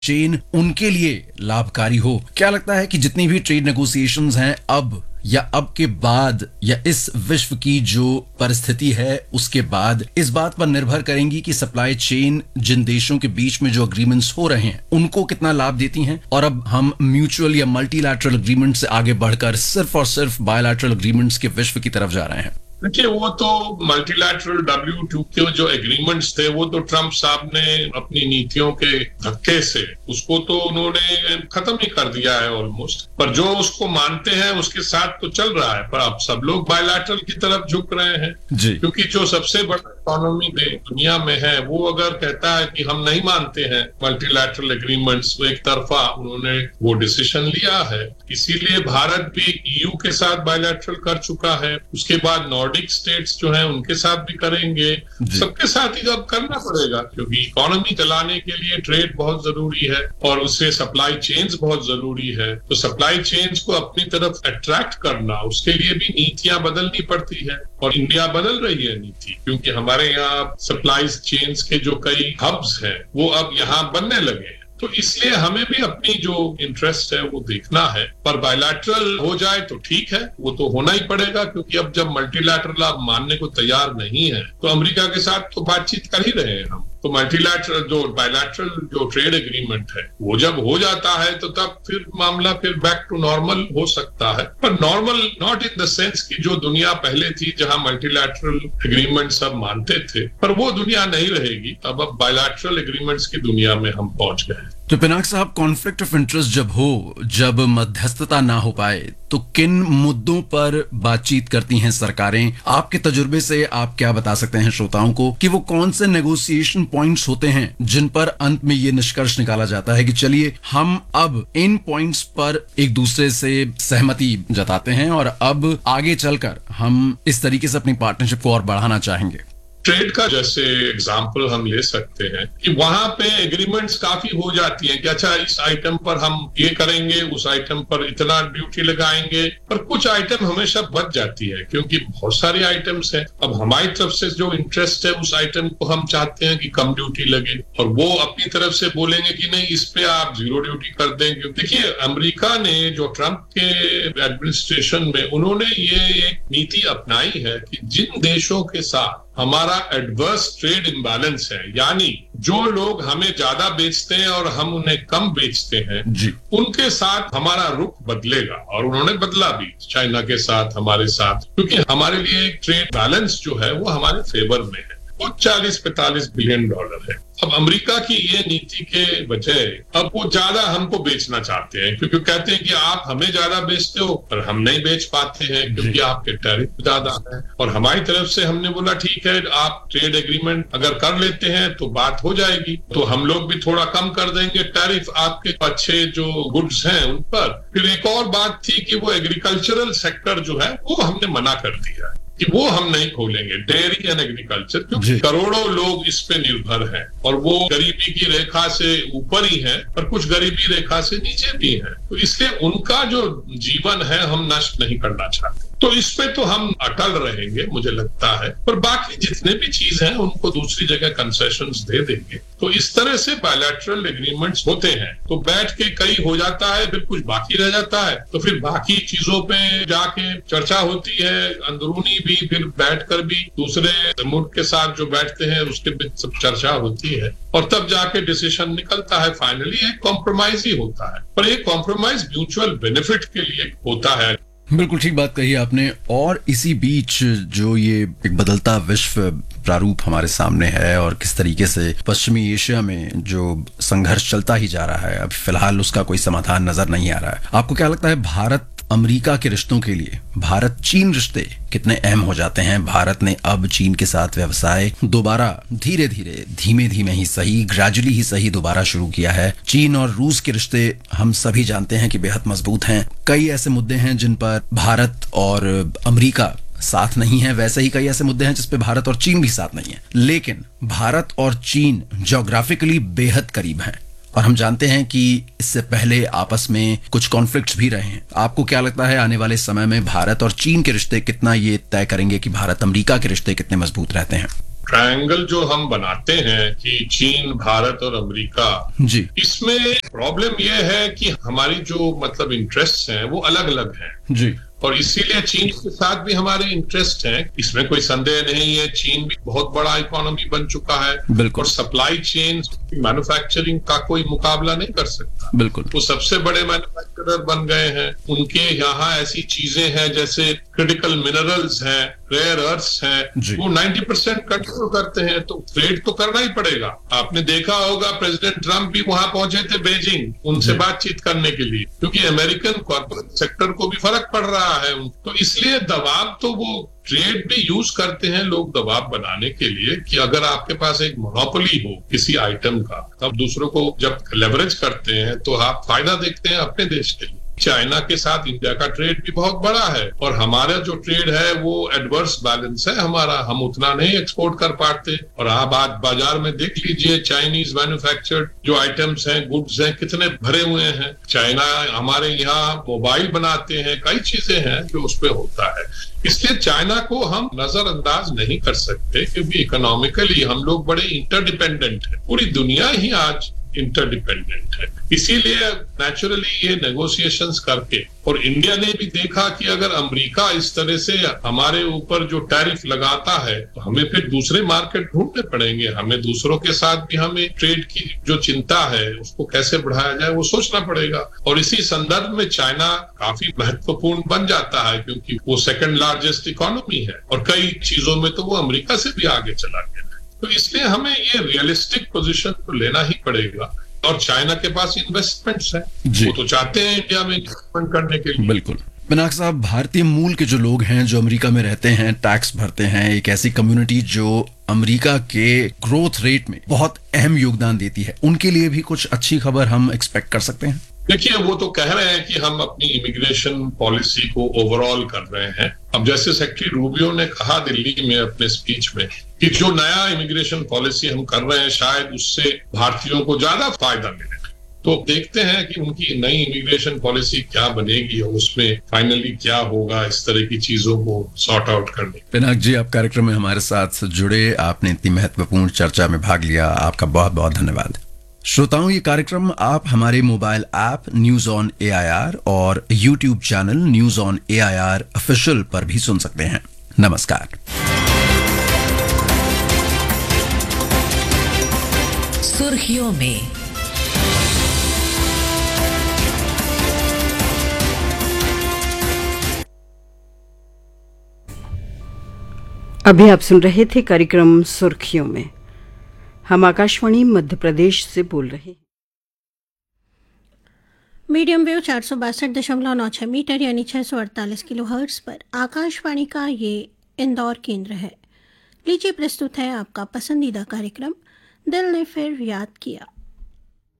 Chain उनके लिए लाभकारी हो। क्या लगता है कि जितनी भी ट्रेड नेगोशिएशंस हैं अब या अब के बाद या इस विश्व की जो परिस्थिति है उसके बाद इस बात पर निर्भर करेंगी कि सप्लाई चेन जिन देशों के बीच में जो एग्रीमेंट्स हो रहे हैं उनको कितना लाभ देती हैं, और अब हम म्यूचुअल या मल्टीलैटरल एग्रीमेंट से आगे बढ़कर सिर्फ और सिर्फ बायलैटरल एग्रीमेंट्स के विश्व की तरफ जा रहे हैं। देखिए, वो तो मल्टीलैटरल WTO के जो एग्रीमेंट्स थे वो तो ट्रम्प साहब ने अपनी नीतियों के धक्के से उसको तो उन्होंने खत्म ही कर दिया है ऑलमोस्ट। पर जो उसको मानते हैं उसके साथ तो चल रहा है, पर अब सब लोग बायलैटरल की तरफ झुक रहे हैं जी। क्योंकि जो सबसे बड़ा इकोनॉमी दुनिया में है वो अगर कहता है कि हम नहीं मानते हैं मल्टीलैटरल एग्रीमेंट्स, तो एक तरफा उन्होंने वो डिसीजन लिया है। इसीलिए भारत भी EU के साथ बायलैटरल कर चुका है, उसके बाद नॉर्डिक स्टेट्स जो हैं उनके साथ भी करेंगे। सबके साथ ही अब करना पड़ेगा क्योंकि इकोनॉमी चलाने के लिए ट्रेड बहुत जरूरी है और उससे सप्लाई चेन्स बहुत जरूरी है। तो सप्लाई चेन्स को अपनी तरफ अट्रैक्ट करना, उसके लिए भी नीतियां बदलनी पड़ती है और इंडिया बदल रही है नीति, क्योंकि हमारे यहाँ सप्लाई चेन्स के जो कई हब्स हैं वो अब यहाँ बनने लगे हैं। तो इसलिए हमें भी अपनी जो इंटरेस्ट है वो देखना है। पर बायलैटरल हो जाए तो ठीक है, वो तो होना ही पड़ेगा, क्योंकि अब जब मल्टीलैटरल आप मानने को तैयार नहीं है तो अमेरिका के साथ तो बातचीत कर ही रहे हैं हम। तो मल्टीलैटरल जो बायलैटरल जो ट्रेड एग्रीमेंट है वो जब हो जाता है तो तब फिर मामला फिर बैक टू नॉर्मल हो सकता है। पर normal not in the sense कि जो दुनिया पहले थी जहां मल्टीलैटरल एग्रीमेंट सब मानते थे, पर वो दुनिया नहीं रहेगी। अब बायलैटरल एग्रीमेंट्स की दुनिया में हम पहुंच गए। तो पिनाक साहब, कॉन्फ्लिक्ट ऑफ इंटरेस्ट जब हो, जब मध्यस्थता ना हो पाए, तो किन मुद्दों पर बातचीत करती हैं सरकारें? आपके तजुर्बे से आप क्या बता सकते हैं श्रोताओं को कि वो कौन से नेगोशिएशन पॉइंट्स होते हैं जिन पर अंत में ये निष्कर्ष निकाला जाता है कि चलिए हम अब इन पॉइंट्स पर एक दूसरे से सहमति जताते हैं और अब आगे चलकर हम इस तरीके से अपनी पार्टनरशिप को और बढ़ाना चाहेंगे? ट्रेड का जैसे एग्जाम्पल हम ले सकते हैं कि वहां पे एग्रीमेंट्स काफी हो जाती हैं कि अच्छा इस आइटम पर हम ये करेंगे, उस आइटम पर इतना ड्यूटी लगाएंगे, पर कुछ आइटम हमेशा बच जाती है क्योंकि बहुत सारे आइटम्स हैं। अब हमारी तरफ से जो इंटरेस्ट है उस आइटम को हम चाहते हैं कि कम ड्यूटी लगे और वो अपनी तरफ से बोलेंगे कि नहीं, इस पे आप 0 ड्यूटी कर देंगे। देखिए, अमेरिका ने जो ट्रम्प के एडमिनिस्ट्रेशन में उन्होंने ये एक नीति अपनाई है कि जिन देशों के साथ हमारा एडवर्स ट्रेड इम्बैलेंस है, यानी जो लोग हमें ज्यादा बेचते हैं और हम उन्हें कम बेचते हैं जी, उनके साथ हमारा रुख बदलेगा। और उन्होंने बदला भी चाइना के साथ, हमारे साथ, क्योंकि हमारे लिए ट्रेड बैलेंस जो है वो हमारे फेवर में है। वो 40-45 बिलियन डॉलर है। अब अमेरिका की ये नीति के बजाय अब वो ज्यादा हमको बेचना चाहते हैं क्योंकि कहते हैं कि आप हमें ज्यादा बेचते हो पर हम नहीं बेच पाते हैं क्योंकि आपके टैरिफ ज्यादा है। और हमारी तरफ से हमने बोला ठीक है, आप ट्रेड एग्रीमेंट अगर कर लेते हैं तो बात हो जाएगी, तो हम लोग भी थोड़ा कम कर देंगे टैरिफ आपके अच्छे जो गुड्स हैं उन पर। फिर एक और बात थी कि वो एग्रीकल्चरल सेक्टर जो है वो हमने मना कर दिया है कि वो हम नहीं खोलेंगे, डेयरी एंड एग्रीकल्चर, क्योंकि करोड़ों लोग इस पे निर्भर हैं और वो गरीबी की रेखा से ऊपर ही है पर कुछ गरीबी रेखा से नीचे भी है। तो इसलिए उनका जो जीवन है हम नष्ट नहीं करना चाहते। तो इस पे तो हम अटल रहेंगे मुझे लगता है, पर बाकी जितने भी चीज हैं उनको दूसरी जगह कंसेशंस दे देंगे। तो इस तरह से बायलैटरल एग्रीमेंट्स होते हैं। तो बैठ के कई हो जाता है, फिर कुछ बाकी रह जाता है, तो फिर बाकी चीजों पे जाके चर्चा होती है, अंदरूनी भी, फिर बैठकर भी दूसरे मुल्क के साथ जो बैठते हैं उसके बीच सब चर्चा होती है और तब जाके डिसीजन निकलता है। फाइनली एक कॉम्प्रोमाइज ही होता है, पर एक कॉम्प्रोमाइज म्यूचुअल बेनिफिट के लिए होता है। बिल्कुल ठीक बात कही आपने। और इसी बीच जो ये एक बदलता विश्व प्रारूप हमारे सामने है और किस तरीके से पश्चिमी एशिया में जो संघर्ष चलता ही जा रहा है, अभी फिलहाल उसका कोई समाधान नजर नहीं आ रहा है। आपको क्या लगता है भारत अमेरिका के रिश्तों के लिए भारत चीन रिश्ते कितने अहम हो जाते हैं? भारत ने अब चीन के साथ व्यवसाय दोबारा धीरे धीमे ही सही, ग्रेजुअली ही सही दोबारा शुरू किया है। चीन और रूस के रिश्ते हम सभी जानते हैं कि बेहद मजबूत हैं। कई ऐसे मुद्दे हैं जिन पर भारत और अमेरिका साथ नहीं है, वैसे ही कई ऐसे मुद्दे हैं जिस पे भारत और चीन भी साथ नहीं है। लेकिन भारत और चीन ज्योग्राफिकली बेहद करीब हैं और हम जानते हैं कि इससे पहले आपस में कुछ कॉन्फ्लिक्ट्स भी रहे हैं। आपको क्या लगता है आने वाले समय में भारत और चीन के रिश्ते कितना ये तय करेंगे कि भारत अमेरिका के रिश्ते कितने मजबूत रहते हैं? ट्रायंगल जो हम बनाते हैं कि चीन, भारत और अमेरिका, जी इसमें प्रॉब्लम यह है कि हमारी जो मतलब इंटरेस्ट हैं वो अलग अलग हैं जी और इसीलिए चीन के साथ भी हमारे इंटरेस्ट हैं, इसमें कोई संदेह नहीं है। चीन भी बहुत बड़ा इकोनॉमी बन चुका है बिल्कुल। और सप्लाई चेन मैन्युफैक्चरिंग का कोई मुकाबला नहीं कर सकता। बिल्कुल। वो सबसे बड़े मैन्युफैक्चरर बन गए हैं। उनके यहाँ ऐसी चीजें हैं जैसे क्रिटिकल मिनरल्स हैं, रेयर अर्थ्स हैं, वो 90% कंट्रोल करते हैं, तो ट्रेड तो करना ही पड़ेगा। आपने देखा होगा प्रेसिडेंट ट्रंप भी वहां पहुंचे थे बीजिंग, उनसे बातचीत करने के लिए, क्योंकि अमेरिकन कॉर्पोरेट सेक्टर को भी फर्क पड़ रहा है। तो इसलिए दबाव तो वो ट्रेड भी यूज करते हैं लोग दबाव बनाने के लिए कि अगर आपके पास एक मोनोपोली हो किसी आइटम का, तब दूसरों को जब लेवरेज करते हैं तो आप फायदा देखते हैं अपने देश के लिए। चाइना के साथ इंडिया का ट्रेड भी बहुत बड़ा है और हमारा जो ट्रेड है वो एडवर्स बैलेंस है हमारा, हम उतना नहीं एक्सपोर्ट कर पाते। और आप आज बाजार में देख लीजिए चाइनीज मैन्युफैक्चर्ड जो आइटम्स हैं, गुड्स हैं, कितने भरे हुए हैं। चाइना हमारे यहाँ मोबाइल बनाते हैं, कई चीजें हैं जो उस पर होता है। इसलिए चाइना को हम नजरअंदाज नहीं कर सकते क्योंकि इकोनॉमिकली हम लोग बड़े इंटरडिपेंडेंट हैं। पूरी दुनिया ही आज इंटरडिपेंडेंट है। इसीलिए नेचुरली ये नेगोशिएशंस करके, और इंडिया ने भी देखा कि अगर अमेरिका इस तरह से हमारे ऊपर जो टैरिफ लगाता है तो हमें फिर दूसरे मार्केट ढूंढने पड़ेंगे। हमें दूसरों के साथ भी हमें ट्रेड की जो चिंता है उसको कैसे बढ़ाया जाए वो सोचना पड़ेगा। और इसी संदर्भ में चाइना काफी महत्वपूर्ण बन जाता है क्योंकि वो सेकंड लार्जेस्ट इकोनॉमी है और कई चीजों में तो वो अमेरिका से भी आगे चला गया है। तो इसलिए हमें ये रियलिस्टिक पोजीशन तो लेना ही पड़ेगा। और चाइना के पास इन्वेस्टमेंट्स हैं, वो तो चाहते हैं इंडिया में इन्वेस्टमेंट करने के लिए। बिल्कुल। पिनाक साहब, भारतीय मूल के जो लोग हैं जो अमेरिका में रहते हैं, टैक्स भरते हैं, एक ऐसी कम्युनिटी जो अमेरिका के ग्रोथ रेट में बहुत अहम योगदान देती है, उनके लिए भी कुछ अच्छी खबर हम एक्सपेक्ट कर सकते हैं? देखिए, वो तो कह रहे हैं कि हम अपनी इमिग्रेशन पॉलिसी को ओवरऑल कर रहे हैं। अब जैसे सेक्रेटरी रूबियो ने कहा दिल्ली में अपने स्पीच में कि जो नया इमिग्रेशन पॉलिसी हम कर रहे हैं शायद उससे भारतीयों को ज्यादा फायदा मिले। तो देखते हैं कि उनकी नई इमिग्रेशन पॉलिसी क्या बनेगी और उसमें फाइनली क्या होगा इस तरह की चीजों को सॉर्ट आउट करने। पिनाक जी, आप कार्यक्रम में हमारे साथ जुड़े, आपने इतनी महत्वपूर्ण चर्चा में भाग लिया, आपका बहुत बहुत धन्यवाद। श्रोताओं, ये कार्यक्रम आप हमारे mobile app news on AIR और YouTube channel news on AIR official पर भी सुन सकते हैं। नमस्कार। सुर्खियों में अभी आप सुन रहे थे कार्यक्रम सुर्खियों में। हम आकाशवाणी मध्य प्रदेश से बोल रहे हैं। मीडियम वेव 462.96 मीटर यानी 648 किलोहर्ट्ज पर आकाशवाणी का ये इंदौर केंद्र है। लीजिए प्रस्तुत है आपका पसंदीदा कार्यक्रम दिल ने फिर याद किया।